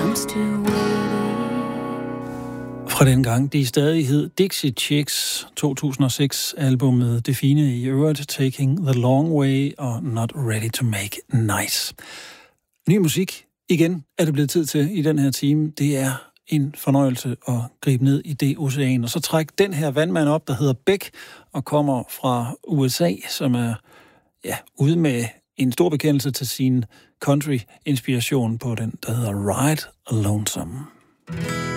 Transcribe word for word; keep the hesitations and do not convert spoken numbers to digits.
Fra dengang de stadig hed Dixie Chicks, to tusind og seks albumet Det Fine i øvrigt, Taking the Long Way og Not Ready to Make Nice. Ny musik, igen er det blevet tid til i den her time. Det er en fornøjelse at gribe ned i det ocean, og så trække den her vandmand op, der hedder Beck, og kommer fra U S A, som er ja, ude med en stor bekendelse til sin country-inspiration på den, der hedder Ride Lonesome.